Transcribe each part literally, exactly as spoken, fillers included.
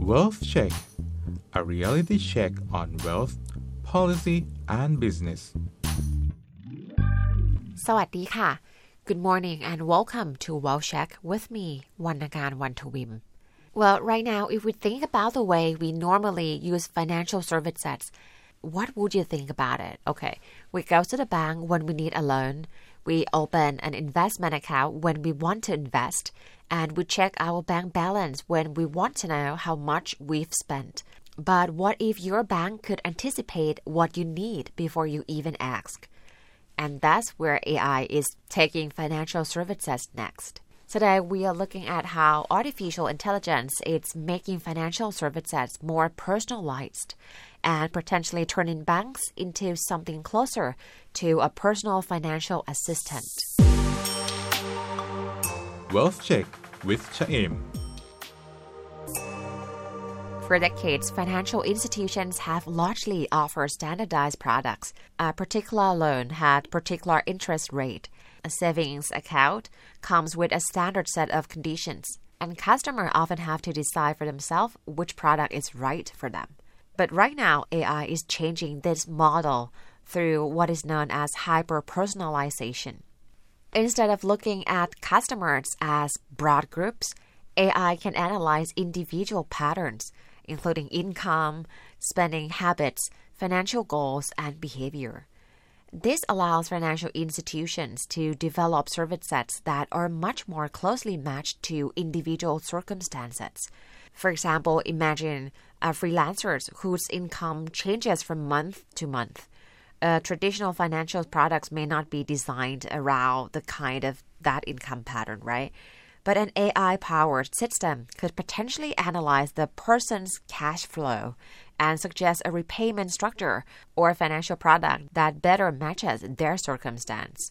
Wealth Check, a reality check on wealth, policy, and business. สวัสดีค่ะ Good morning and welcome to Wealth Check with me วรรณการ วรรณทวิม Well, right now, if we think about the way we normally use financial services, what would you think about it? Okay, we go to the bank when we need a loan, we open an investment account when we want to invest, and we check our bank balance when we want to know how much we've spent. But what if your bank could anticipate what you need before you even ask? And that's where A I is taking financial services next. Today, we are looking at how artificial intelligence is making financial services more personalized and potentially turning banks into something closer to a personal financial assistant. Wealth Check with Chaim. For decades, financial institutions have largely offered standardized products. A particular loan had particular interest rate. A savings account comes with a standard set of conditions, and customers often have to decide for themselves which product is right for them. But right now, A I is changing this model through what is known as hyper-personalization. Instead of looking at customers as broad groups, A I can analyze individual patterns, including income, spending habits, financial goals, and behavior. This allows financial institutions to develop services that are much more closely matched to individual circumstances. For example, imagine a freelancer whose income changes from month to month. Uh, traditional financial products may not be designed around the kind of that income pattern, right? But an A I-powered system could potentially analyze the person's cash flow and suggest a repayment structure or a financial product that better matches their circumstance.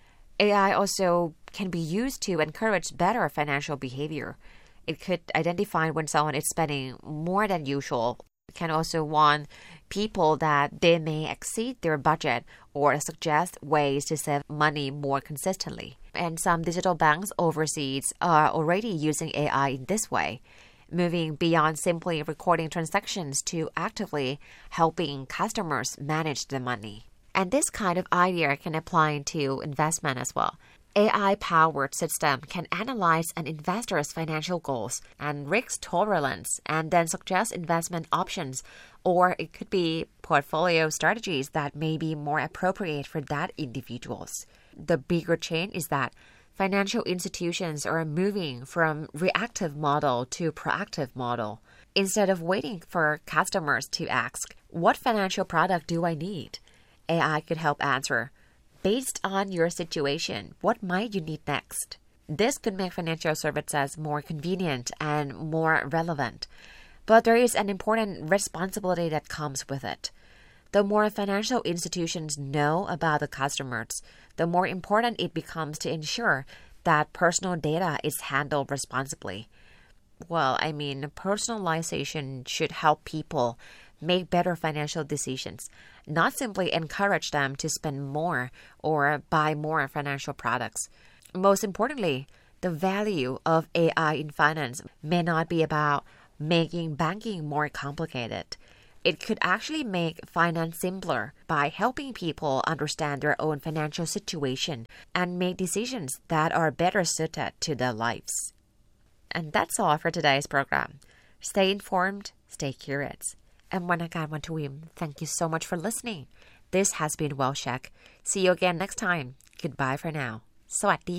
A I also can be used to encourage better financial behavior. It could identify when someone is spending more than usual. It can also warn people that they may exceed their budget or suggest ways to save money more consistently. And some digital banks overseas are already using A I in this way, moving beyond simply recording transactions to actively helping customers manage the money. And this kind of idea can apply to investment as well. A I-powered system can analyze an investor's financial goals and risk tolerance and then suggest investment options, or it could be portfolio strategies that may be more appropriate for that individuals. The bigger change is that financial institutions are moving from reactive model to proactive model. Instead of waiting for customers to ask, what financial product do I need? A I could help answer, based on your situation, what might you need next? This could make financial services more convenient and more relevant. But there is an important responsibility that comes with it. The more financial institutions know about the customers, the more important it becomes to ensure that personal data is handled responsibly. Well, I mean, personalization should help people make better financial decisions, not simply encourage them to spend more or buy more financial products. Most importantly, the value of A I in finance may not be about making banking more complicated. It could actually make finance simpler by helping people understand their own financial situation and make decisions that are better suited to their lives. And that's all for today's program. Stay informed, stay curious. I'm Wanagar Wantawim. Thank you so much for listening. This has been Wealth Check. See you again next time. Goodbye for now. สวัสดี